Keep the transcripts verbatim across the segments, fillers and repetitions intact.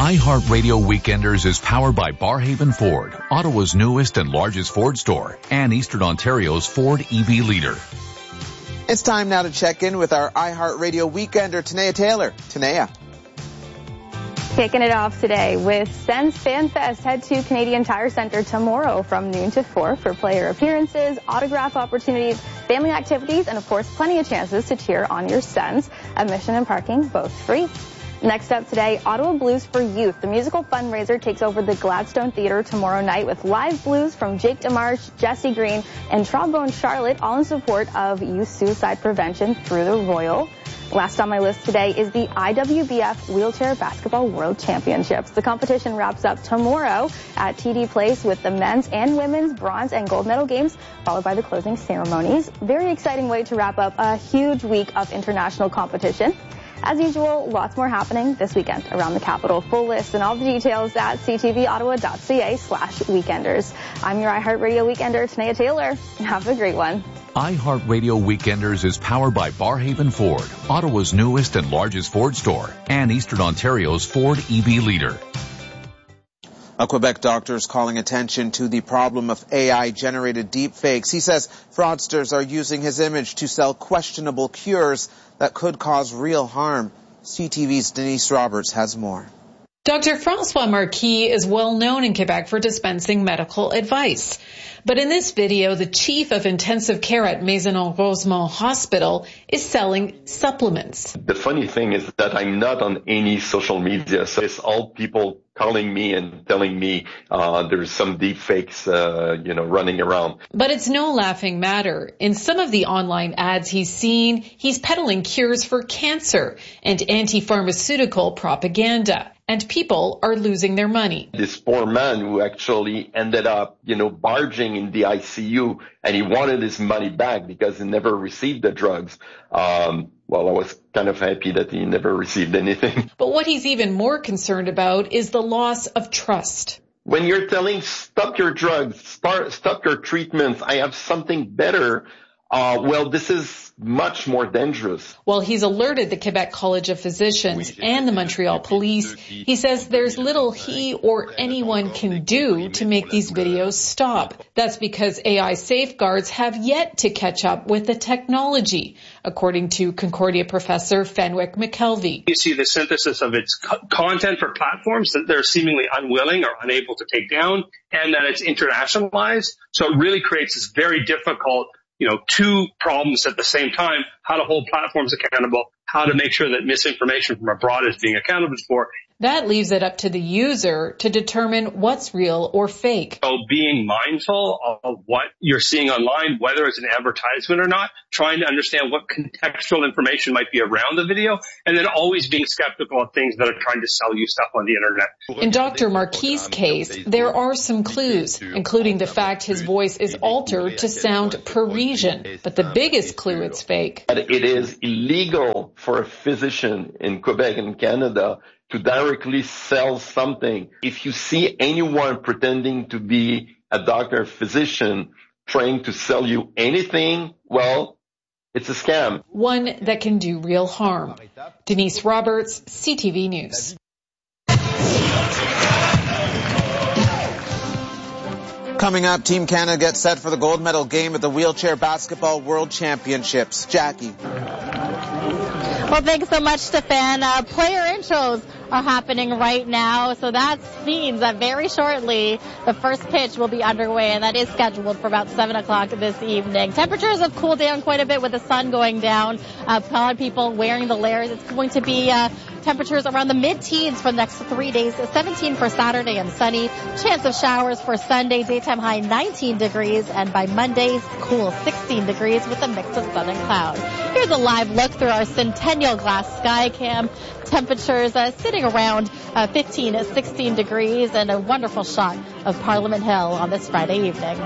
iHeartRadio Weekenders is powered by Barhaven Ford, Ottawa's newest and largest Ford store, and Eastern Ontario's Ford E V leader. It's time now to check in with our iHeartRadio Weekender, Tanea Taylor. Tanea. Kicking it off today with Sens Fan Fest. Head to Canadian Tire Centre tomorrow from noon to four for player appearances, autograph opportunities, family activities, and of course plenty of chances to cheer on your Sens. Admission and parking both free. Next up today, Ottawa Blues for Youth. The musical fundraiser takes over the Gladstone Theatre tomorrow night with live blues from Jake DeMarche, Jesse Green, and Trombone Charlotte, all in support of youth suicide prevention through the Royal. Last on my list today is the I W B F Wheelchair Basketball World Championships. The competition wraps up tomorrow at T D Place with the men's and women's bronze and gold medal games, followed by the closing ceremonies. Very exciting way to wrap up a huge week of international competition. As usual, lots more happening this weekend around the capital. Full list and all the details at c t v ottawa dot c a slash weekenders. I'm your iHeartRadio Weekender, Tanea Taylor. Have a great one. iHeartRadio Weekenders is powered by Barhaven Ford, Ottawa's newest and largest Ford store, and Eastern Ontario's Ford E V leader. A Quebec doctor is calling attention to the problem of A I-generated deepfakes. He says fraudsters are using his image to sell questionable cures that could cause real harm. C T V's Denise Roberts has more. Doctor Francois Marquis is well known in Quebec for dispensing medical advice. But in this video, the chief of intensive care at Maisonneuve-Rosemont Hospital is selling supplements. The funny thing is that I'm not on any social media, so it's all people calling me and telling me uh, there's some deep fakes, uh, you know, running around. But it's no laughing matter. In some of the online ads he's seen, he's peddling cures for cancer and anti-pharmaceutical propaganda. And people are losing their money. This poor man who actually ended up, you know, barging in the I C U, and he wanted his money back because he never received the drugs. Um, well, I was kind of happy that he never received anything. But what he's even more concerned about is the loss of trust. When you're telling, stop your drugs, start, stop your treatments, I have something better, uh, well, this is much more dangerous. Well, he's alerted the Quebec College of Physicians and the Montreal Police. He says there's little he or anyone can do to make these videos stop. That's because A I safeguards have yet to catch up with the technology, according to Concordia professor Fenwick McKelvey. You see the synthesis of its co- content for platforms that they're seemingly unwilling or unable to take down, and that it's internationalized. So it really creates this very difficult you know, two problems at the same time, how to hold platforms accountable, how to make sure that misinformation from abroad is being accounted for. That leaves it up to the user to determine what's real or fake. So being mindful of what you're seeing online, whether it's an advertisement or not, trying to understand what contextual information might be around the video, and then always being skeptical of things that are trying to sell you stuff on the internet. In Doctor Marquis' case, there are some clues, including the fact his voice is altered to sound Parisian. But the biggest clue it's fake. It is illegal for a physician in Quebec and Canada to directly sell something. If you see anyone pretending to be a doctor or physician trying to sell you anything, well, it's a scam. One that can do real harm. Denise Roberts, C T V News. Coming up, Team Canada gets set for the gold medal game at the Wheelchair Basketball World Championships. Jackie. Well, thanks so much, Stefan. Uh, player intros are happening right now, so that means that very shortly the first pitch will be underway, and that is scheduled for about seven o'clock this evening. Temperatures have cooled down quite a bit with the sun going down. Uh, a lot of people wearing the layers. It's going to be uh, temperatures around the mid-teens for the next three days, seventeen for Saturday and sunny. Chance of showers for Sunday, daytime high nineteen degrees, and by Monday, cool sixteen degrees with a mix of sun and cloud. Here's a live look through our Centennial Glass Sky Cam. Temperatures uh, sitting around uh, fifteen, sixteen degrees, and a wonderful shot of Parliament Hill on this Friday evening.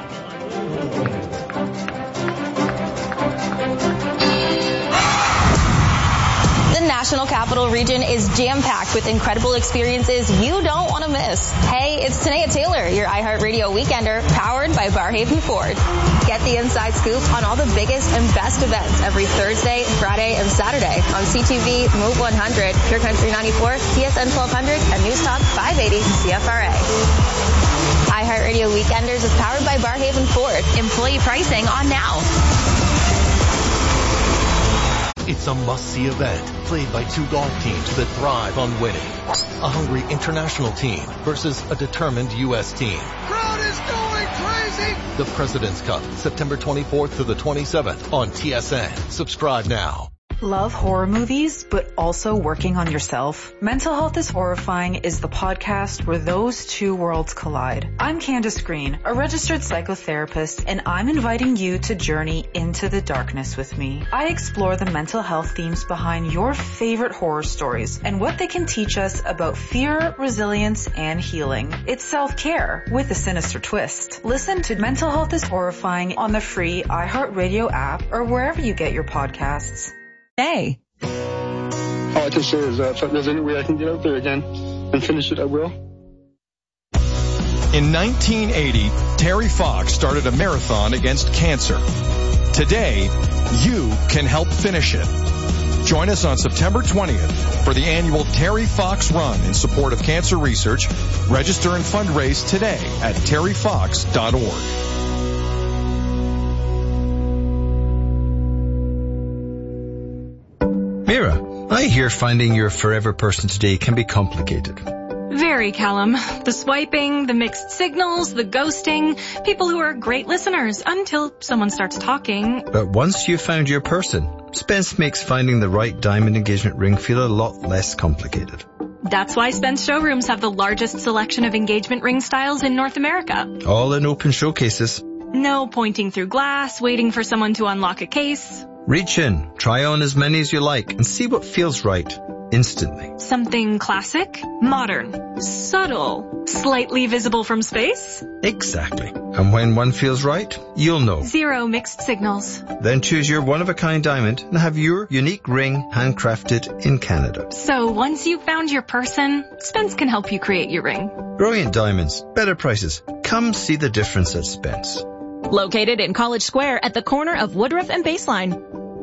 The National Capital Region is jam-packed with incredible experiences you don't want to miss. Hey, it's Tanea Taylor, your iHeartRadio Weekender, powered by Barhaven Ford. Get the inside scoop on all the biggest and best events every Thursday, Friday, and Saturday on C T V, Move one hundred, Pure Country ninety-four, T S N twelve hundred, and News Talk five eighty C F R A. iHeartRadio Weekenders is powered by Barhaven Ford. Employee pricing on now. It's a must-see event played by two golf teams that thrive on winning. A hungry international team versus a determined U S team. Crowd is going crazy! The President's Cup, September twenty-fourth to the twenty-seventh on T S N. Subscribe now. Love horror movies, but also working on yourself? Mental Health is Horrifying is the podcast where those two worlds collide. I'm Candace Green, a registered psychotherapist, and I'm inviting you to journey into the darkness with me. I explore the mental health themes behind your favorite horror stories and what they can teach us about fear, resilience, and healing. It's self-care with a sinister twist. Listen to Mental Health is Horrifying on the free iHeartRadio app or wherever you get your podcasts. Hey. All I can say is that if there's any way I can get out there again and finish it, I will. In nineteen eighty, Terry Fox started a marathon against cancer. Today, you can help finish it. Join us on September twentieth for the annual Terry Fox Run in support of cancer research. Register and fundraise today at terry fox dot org. Mira, I hear finding your forever person today can be complicated. Very, Callum. The swiping, the mixed signals, the ghosting. People who are great listeners until someone starts talking. But once you've found your person, Spence makes finding the right diamond engagement ring feel a lot less complicated. That's why Spence showrooms have the largest selection of engagement ring styles in North America. All in open showcases. No pointing through glass, waiting for someone to unlock a case. Reach in, try on as many as you like, and see what feels right instantly. Something classic, modern, subtle, slightly visible from space? Exactly. And when one feels right, you'll know. Zero mixed signals. Then choose your one-of-a-kind diamond and have your unique ring handcrafted in Canada. So once you've found your person, Spence can help you create your ring. Brilliant diamonds, better prices. Come see the difference at Spence. Located in College Square at the corner of Woodruff and Baseline.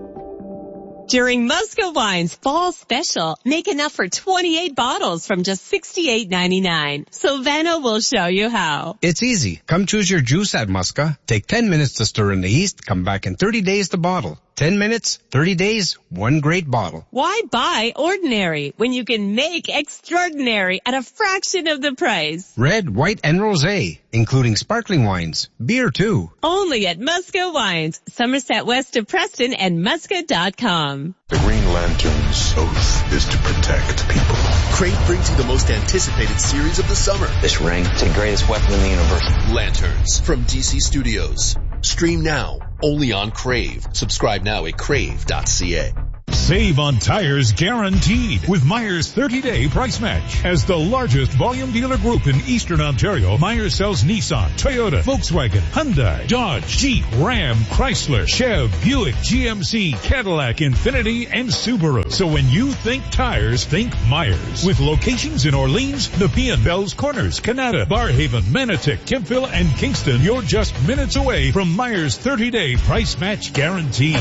During Musco Wine's Fall Special, make enough for twenty-eight bottles from just sixty-eight ninety-nine. Silvano will show you how. It's easy. Come choose your juice at Musca. Take ten minutes to stir in the yeast. Come back in thirty days to bottle. ten minutes, thirty days, one great bottle. Why buy ordinary when you can make extraordinary at a fraction of the price? Red, white, and rosé, including sparkling wines. Beer, too. Only at Musco Wines, Somerset West of Preston and musca dot com. The Green Lantern's oath is to protect people. Crave brings you the most anticipated series of the summer. This ring is the greatest weapon in the universe. Lanterns from D C Studios. Stream now, only on Crave. Subscribe now at crave dot c a. Save on tires guaranteed with Myers thirty-day price match. As the largest volume dealer group in Eastern Ontario, Myers sells Nissan, Toyota, Volkswagen, Hyundai, Dodge, Jeep, Ram, Chrysler, Chev, Buick, G M C, Cadillac, Infiniti, and Subaru. So when you think tires, think Myers. With locations in Orleans, Nepean, Bells Corners, Canada, Barhaven, Manotick, Timpville, and Kingston, you're just minutes away from Myers thirty-day price match guarantee.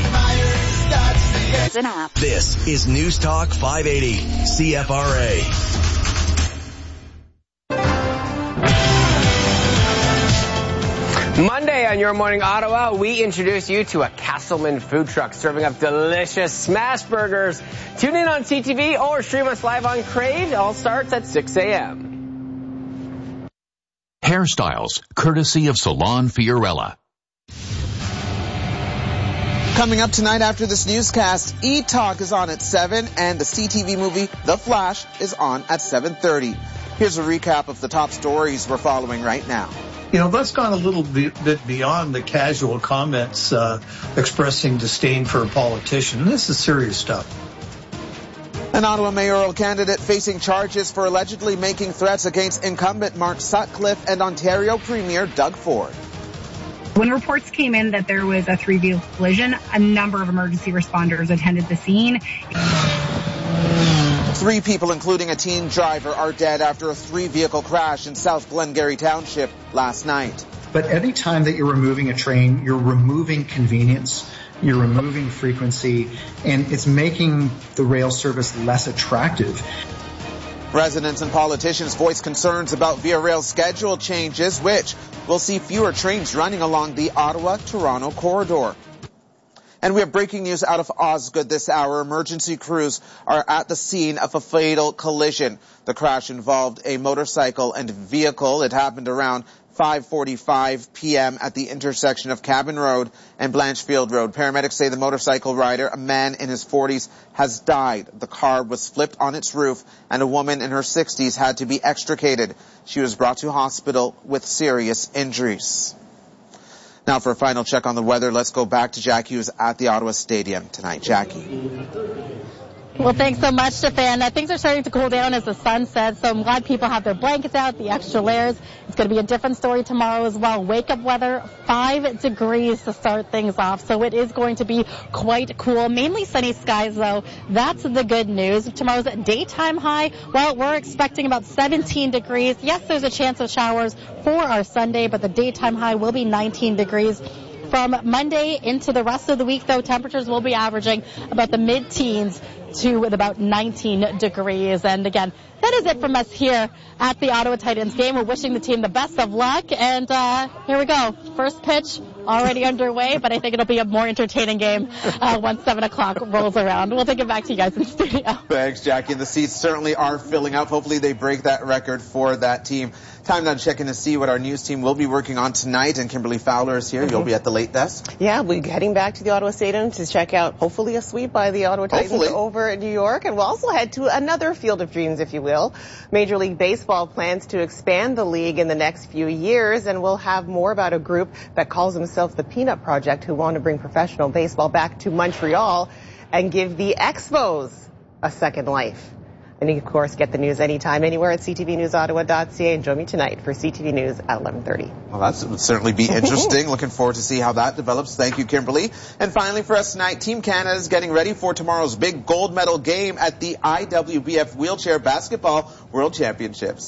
This is News Talk five eighty C F R A. Monday on Your Morning Ottawa, we introduce you to a Castleman food truck serving up delicious smash burgers. Tune in on C T V or stream us live on Crave. It all starts at six a.m. Hairstyles, courtesy of Salon Fiorella. Coming up tonight after this newscast, E-Talk is on at seven and the C T V movie The Flash is on at seven thirty. Here's a recap of the top stories we're following right now. You know, that's gone a little bit beyond the casual comments uh, expressing disdain for a politician. This is serious stuff. An Ottawa mayoral candidate facing charges for allegedly making threats against incumbent Mark Sutcliffe and Ontario Premier Doug Ford. When reports came in that there was a three-vehicle collision, a number of emergency responders attended the scene. Three people, including a teen driver, are dead after a three-vehicle crash in South Glengarry Township last night. But any time that you're removing a train, you're removing convenience, you're removing frequency, and it's making the rail service less attractive. Residents and politicians voice concerns about Via Rail's schedule changes, which will see fewer trains running along the Ottawa-Toronto corridor. And we have breaking news out of Osgood this hour. Emergency crews are at the scene of a fatal collision. The crash involved a motorcycle and vehicle. It happened around five forty-five p.m. at the intersection of Cabin Road and Blanchfield Road. Paramedics say the motorcycle rider, a man in his forties, has died. The car was flipped on its roof, and a woman in her sixties had to be extricated. She was brought to hospital with serious injuries. Now for a final check on the weather, let's go back to Jackie, who's at the Ottawa Stadium tonight. Jackie. Well, thanks so much, Stefan. Uh, things are starting to cool down as the sun sets, so I'm glad people have their blankets out, the extra layers. It's going to be a different story tomorrow as well. Wake-up weather, five degrees to start things off, so it is going to be quite cool. Mainly sunny skies, though. That's the good news. Tomorrow's daytime high, well, we're expecting about seventeen degrees. Yes, there's a chance of showers for our Sunday, but the daytime high will be nineteen degrees. From Monday into the rest of the week, though, temperatures will be averaging about the mid-teens to about nineteen degrees. And again, that is it from us here at the Ottawa Titans game. We're wishing the team the best of luck. And uh, here we go. First pitch already underway, but I think it'll be a more entertaining game uh, once seven o'clock rolls around. We'll take it back to you guys in the studio. Thanks, Jackie. And the seats certainly are filling up. Hopefully they break that record for that team. Time now to check in to see what our news team will be working on tonight. And Kimberly Fowler is here. Mm-hmm. You'll be at the late desk. Yeah, we're heading back to the Ottawa Stadium to check out, hopefully, a sweep by the Ottawa Titans hopefully. over in New York. And we'll also head to another field of dreams, if you will. Major League Baseball plans to expand the league in the next few years. And we'll have more about a group that calls themselves the Peanut Project, who want to bring professional baseball back to Montreal and give the Expos a second life. And you, of course, get the news anytime, anywhere at c t v news ottawa dot c a. And join me tonight for C T V News at eleven thirty. Well, that would certainly be interesting. Looking forward to see how that develops. Thank you, Kimberly. And finally for us tonight, Team Canada is getting ready for tomorrow's big gold medal game at the I W B F Wheelchair Basketball World Championships.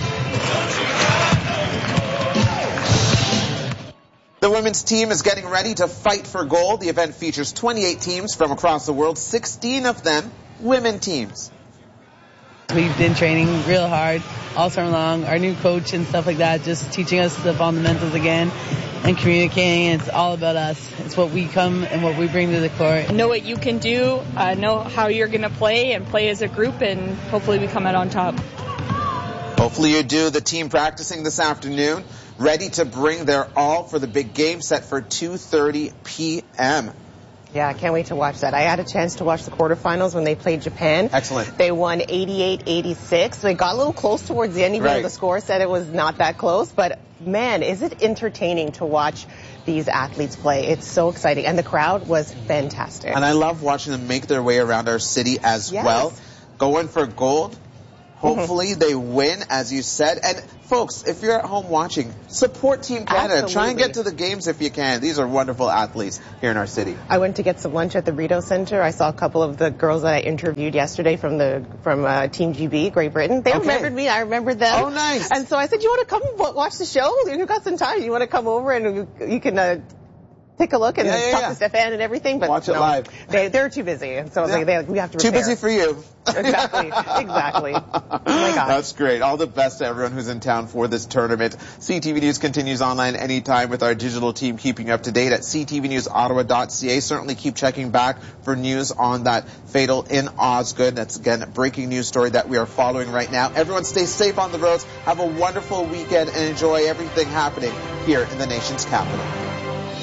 The women's team is getting ready to fight for gold. The event features twenty-eight teams from across the world, sixteen of them women teams. We've been training real hard all summer long. Our new coach and stuff like that, just teaching us the fundamentals again and communicating. It's all about us. It's what we come and what we bring to the court. Know what you can do, uh, know how you're going to play and play as a group, and hopefully we come out on top. Hopefully you do. The team practicing this afternoon, ready to bring their all for the big game set for two thirty p.m. Yeah, I can't wait to watch that. I had a chance to watch the quarterfinals when they played Japan. Excellent. They won eighty-eight eighty-six. They got a little close towards the end, even right. though the score said it was not that close. But, man, is it entertaining to watch these athletes play. It's so exciting. And the crowd was fantastic. And I love watching them make their way around our city as yes. well. Going for gold. Hopefully mm-hmm. they win, as you said. And, folks, if you're at home watching, support Team Canada. Absolutely. Try and get to the games if you can. These are wonderful athletes here in our city. I went to get some lunch at the Rideau Centre. I saw a couple of the girls that I interviewed yesterday from the from uh, Team G B, Great Britain. They okay. remembered me. I remembered them. Oh, nice. And so I said, you want to come watch the show? You've got some time. You want to come over and you can... Uh, Take a look and yeah, yeah, talk yeah. to Stefan and everything, but watch it no, live. They, they're too busy, so I was yeah. like, they, we have to prepare. Too busy for you. Exactly, exactly. Oh my God. That's great. All the best to everyone who's in town for this tournament. C T V News continues online anytime with our digital team keeping you up to date at c t v news ottawa dot c a. Certainly keep checking back for news on that fatal in Osgood. That's, again, a breaking news story that we are following right now. Everyone stay safe on the roads. Have a wonderful weekend and enjoy everything happening here in the nation's capital.